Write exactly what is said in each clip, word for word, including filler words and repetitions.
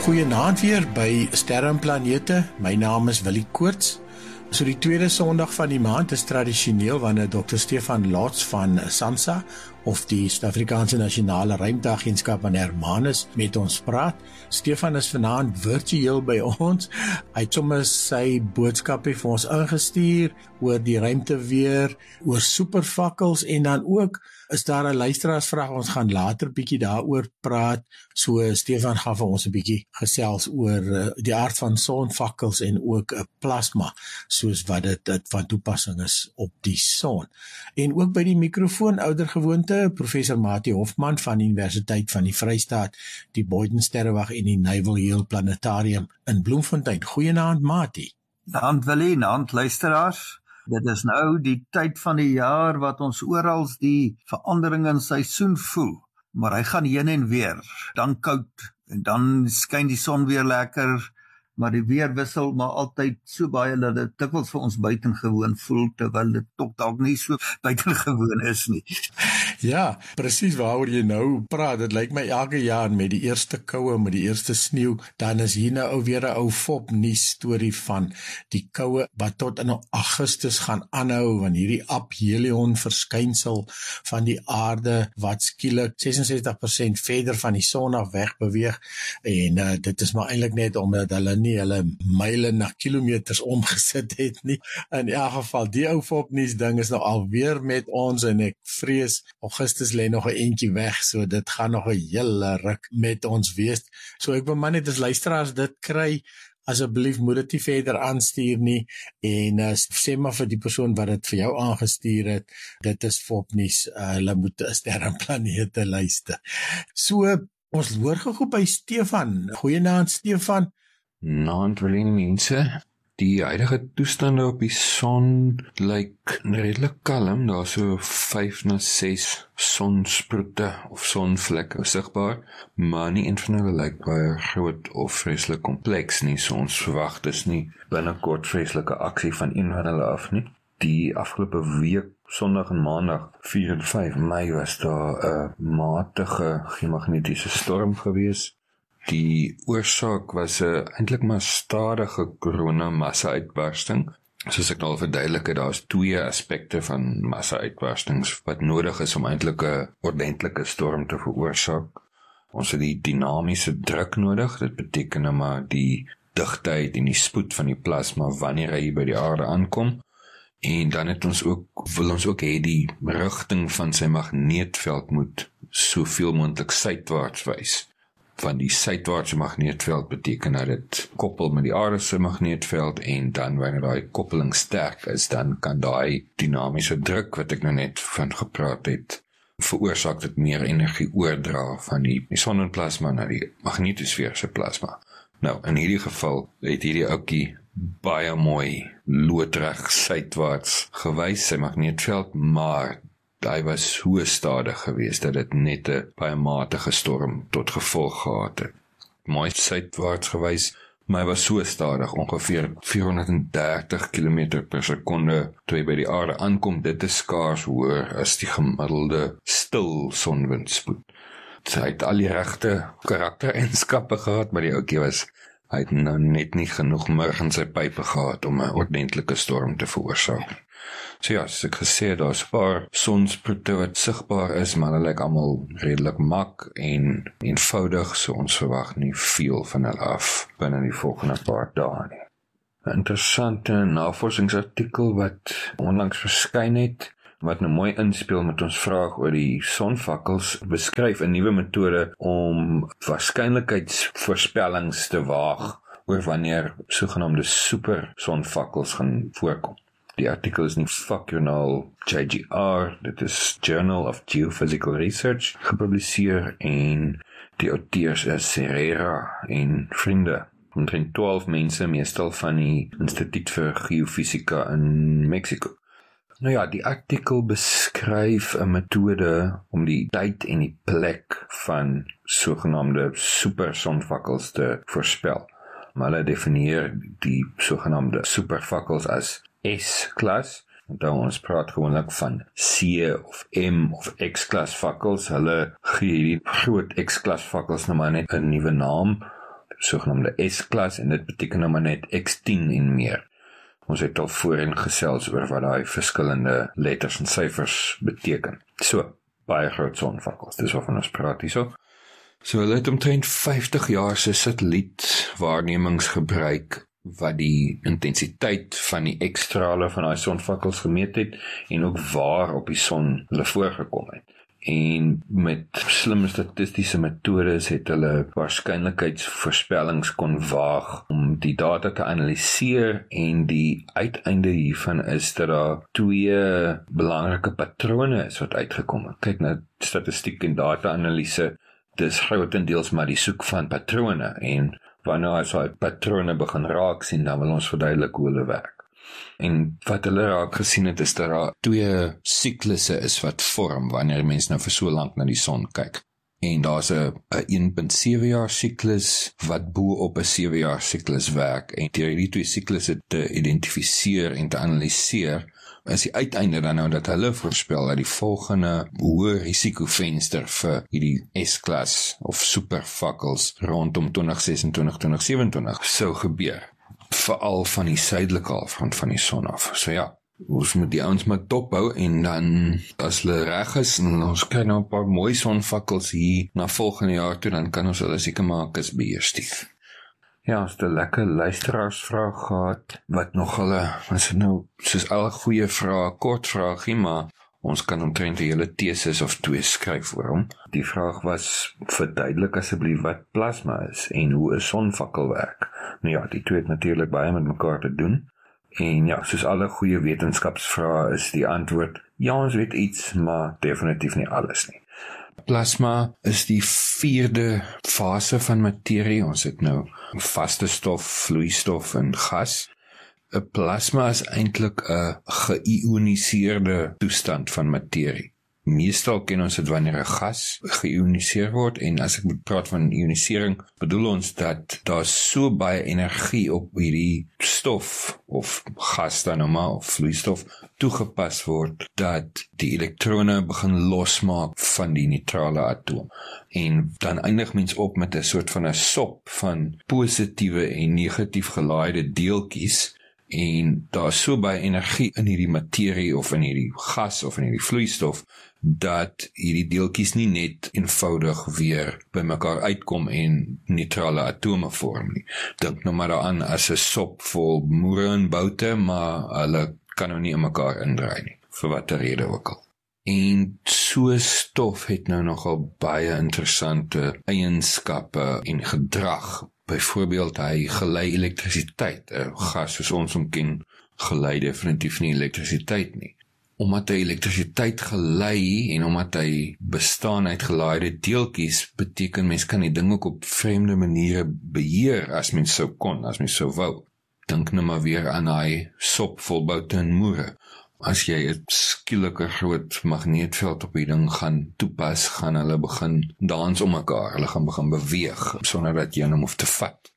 Goeienaand weer by Sterre en Planete. My naam is Willie Koorts. So die tweede Sondag van die maand is tradisioneel wanneer dokter Stefan Lotz van SANSA of die Suid-Afrikaanse Nasionale Ruimteagentskap van Hermanus met ons praat. Stefan is vanaand virtueel by ons. Hy het sommer sy boodskappe vir ons ingestuur oor die ruimteweer, oor supervakkels en dan ook is daar 'n luisteraarsvraag. Ons gaan later bietjie daaroor praat. So Stefan gaan vir ons 'n bietjie gesels oor uh, die aard van sonvakkels en ook 'n uh, plasma, soos wat dit, dit van toepassing is op die son. En ook by die mikrofoon oudergewoonte professor Mati Hofman van die Universiteit van die Vrystaat, die Boyden Sterrewag en die Naval Hill Planetarium in Bloemfontein. Goeienaand Mati. Naand Willie, naand luisteraars. Dit is nou die tyd van die jaar wat ons oral die verandering in seisoen voel. Maar hy gaan heen en weer, dan koud en dan skyn die son weer lekker, maar die weer wissel maar altyd so baie dat dit dikwels vir ons buitengewoon voel, terwyl dit tog dalk nie so buitengewoon is nie. Ja, presies waaroor jy nou praat. Dit lyk my elke jaar met die eerste koue, met die eerste sneeu, dan is hier nou weer 'n ou fop nuus storie van die koue wat tot in Augustus gaan aanhou, van hierdie aphelion verskynsel van die aarde wat skielik ses en sestig persent verder van die son af wegbeweeg, en uh, dit is maar eintlik net omdat hulle nie hulle myle na kilometers omgesit het nie. In elk geval, die ou fop nuus ding is nou alweer met ons en ek vrees Augustus lê nog 'n entjie weg, so dit gaan nog 'n hele ruk met ons wees. So ek wil maar net as luisteraars dit kry, asseblief moet dit nie verder aanstuur nie, en uh, sê maar vir die persoon wat dit vir jou aangestuur het, dit is fopnuus, uh, hulle moet 'n Sterre en Planete luister. So, ons hoor gou by Stefan. Goeienaand Stefan. Naand Willie mense. Die huidige toestande op die son lyk redelik kalm, daar so vyf na ses sonsproete of sonvlekke sigbaar, maar nie een van hulle lyk baie groot of vreeslik kompleks nie, so ons verwag dis nie binnekort vreeslike aksie van een van hulle af nie. Die afgelope week, Sondag en Maandag, vier en vyf Mei, was daar 'n matige geomagnetiese storm gewees. Die oorsaak was 'n eintlik maar stadige koronamassa-uitbarsting. Soos ek nou al verduidelik het, daar is twee aspekte van massa-uitbarstings wat nodig is om eintlik 'n ordentlike storm te veroorsaak. Ons het die dinamiese druk nodig, dit beteken nou maar die digtheid en die spoed van die plasma wanneer hy by die aarde aankom. En dan het ons ook, wil ons ook hê die rigting van sy magneetveld moet soveel moontlik suidwaarts wys. Van die suidwaartse magneetveld beteken dat dit koppel met die aarde se magneetveld, en dan wanneer daai koppeling sterk is, dan kan daai dinamiese druk wat ek nou net van gepraat het, veroorsaak dit meer energie oordra van die, die sonneplasma na die magnetosfeer se plasma. Nou, in hierdie geval het hierdie ouetjie baie mooi loodreg suidwaarts gewys, sy magneetveld, maar hy was so stadig geweest dat dit net 'n baie matige storm tot gevolg gehad het. Mooi suidwaarts gewys, maar hy was so stadig, ongeveer vierhonderddertig kilometer per sekonde toe hy by die aarde aankom. Dit is skaars hoër as die gemiddelde stil sonwindspoed. So, hy het al die regte karaktereienskappe gehad, maar die ouetjie was, hy het nou net nie genoeg murg in sy pype gehad om 'n ordentlike storm te veroorsaak. So ja, soos ek gesê het, daar is 'n paar sonsproete wat sigbaar is, maar hulle lyk almal redelik mak en eenvoudig, so ons verwag nie veel van hulle af binne die volgende paar dae nie. 'n Interessante navorsingsartikel wat onlangs verskyn het, wat nou mooi inspel met ons vraag oor die sonvakkels, beskryf 'n nuwe metode om waarskynlikheidsvoorspellings te waag oor wanneer sogenaamde super sonvakkels gaan voorkom. Die artikel is in vakjoernaal J G R, dit is Journal of Geophysical Research, gepubliseer, en die auteurs is Serrera en vriende. Omtrent twaalf mense, meestal van die Instituut vir Geofisika in Mexico. Nou ja, die artikel beskryf 'n metode om die tyd en die plek van sogenaamde supersonvakkels te voorspel. Maar hulle definieer die sogenaamde supervakkels as S-klas. Onthou, ons praat gewoonlik van C of M of X-klas vakkels. Hulle gee die groot X-klas vakkels nou maar net 'n nuwe naam. sogenaamde S-klas en dit beteken nou maar net X tien en meer. Ons het al voorheen gesels oor wat daai verskillende letters en syfers beteken. So, baie groot sonvakkels, dis waarvan ons praat hierso. So hulle het omtrent vyftig jaar se satellietwaarnemings gebruik wat die intensiteit van die ekstrale van daai sonvakkels gemeet het en ook waar op die son hulle voorgekom het. En met slim statistiese metodes het hulle waarskynlikheidsvoorspellings kon waag om die data te analiseer en die uiteinde hiervan is dat daar twee belangrike patrone is wat uitgekom het. Kyk na statistiek en data-analise, dis grotendeels maar die soek van patrone en wanneer as hy patrone begin raak sien, dan wil ons verduidelik hoe hulle werk. En wat hulle raak gesien het, is dat daar twee siklusse is wat vorm, wanneer mens nou vir so lank na die son kyk. En daar's 'n een punt sewe jaar siklus, wat bo op 'n sewe jaar siklus werk, en deur die twee siklusse te identifiseer en te analiseer, is die uiteinde dan nou dat hulle voorspel dat die volgende hoë risikovenster vir hierdie S-klas of supervakkels rondom twintig sesentwintig tot twintig sewentydig sou gebeur. Veral van die suidelike halfrond van die son af. So ja, ons moet die ouens maar dophou en dan as hulle reg is en ons kry nou 'n paar mooi sonvakkels hier na volgende jaar toe, dan kan ons hulle seker maak as beheerstief. Ja, ons het 'n lekker luisteraarsvraag gehad, wat nog hulle, is dit nou, soos alle goeie vrae, kort vraagie, maar ons kan omtrent 'n hele tesis of twee skryf oor hom. Die vraag was, verduidelik asseblief wat plasma is en hoe 'n sonvakkel werk. Nou ja, die twee het natuurlik baie met mekaar te doen. En ja, soos alle goeie wetenskapsvrae is die antwoord, ja, ons weet iets, maar definitief nie alles nie. Plasma is die vierde fase van materie. Ons het nou vaste stof, vloeistof en gas. 'n Plasma is eintlik 'n geïoniseerde toestand van materie. Meestal ken ons dit wanneer 'n gas geïoniseer word, en as ek praat van ionisering, bedoel ons dat daar so baie energie op hierdie stof of gas dan nou maar, of vloeistof toegepas word, dat die elektrone begin losmaak van die neutrale atoom. En dan eindig mens op met 'n soort van 'n sop van positiewe en negatief gelaaide deeltjies, en daar is so baie energie in hierdie materie of in hierdie gas of in hierdie vloeistof, dat hierdie deeltjies nie net eenvoudig weer by mekaar uitkom en neutrale atome vorm nie. Dink nou maar daaraan as 'n sop vol moere en boute, maar hulle kan nou nie in mekaar indraai nie, vir watter rede ook al. En so stof het nou nogal baie interessante eienskappe en gedrag. Byvoorbeeld, hy gelei elektrisiteit. 'n Gas soos ons hom ken, gelei definitief nie elektrisiteit nie. Omdat hy elektrisiteit gelei en omdat hy bestaan uit gelaaide deeltjies, beteken mens kan die ding ook op vreemde maniere beheer as mens sou kon, as mens sou wou. Dink nou maar weer aan hy sop vol boute en moere. As jy 'n skielike groot magneetveld op die ding gaan toepas, gaan hulle begin dans om mekaar, hulle gaan begin beweeg, sonder dat jy hom hoef te vat.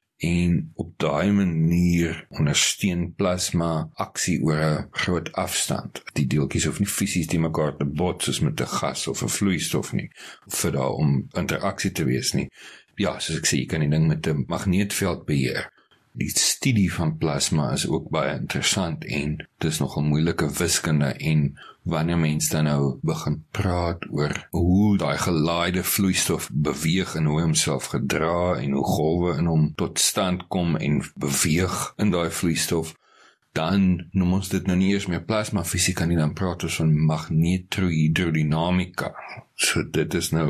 En op daai manier ondersteun plasma aksie oor 'n groot afstand. Die deeltjies hoef nie fisies te mekaar te bots soos met 'n gas of 'n vloeistof nie, vir daar om interaksie te wees nie. Ja, soos ek sê, jy kan die ding met 'n magneetveld beheer. Die studie van plasma is ook baie interessant en dit is nogal moeilike wiskunde, en wanneer mens dan nou begin praat oor hoe daai gelaaide vloeistof beweeg en hoe hy homself gedra en hoe golwe in hom tot stand kom en beweeg in daai vloeistof, dan noem ons dit nou nie eers meer plasmafisika nie, dan praat ons van magnetohidrodinamika. So dit is nou